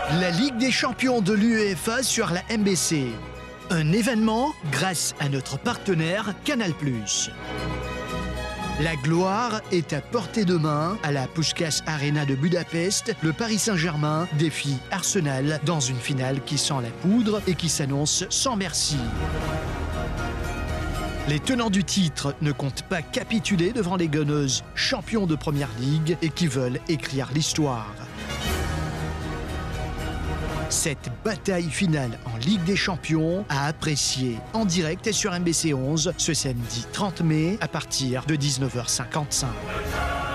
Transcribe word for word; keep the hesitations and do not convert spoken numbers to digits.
La Ligue des champions de l'UEFA sur la M B C. Un événement grâce à notre partenaire Canal plus. La gloire est à portée de main. À la Puskás Arena de Budapest, le Paris Saint-Germain défie Arsenal dans une finale qui sent la poudre et qui s'annonce sans merci. Les tenants du titre ne comptent pas capituler devant les Gunners, champions de Première Ligue et qui veulent écrire l'histoire. Cette bataille finale en Ligue des Champions à apprécier en direct et sur M B C onze ce samedi trente mai à partir de dix-neuf heures cinquante-cinq.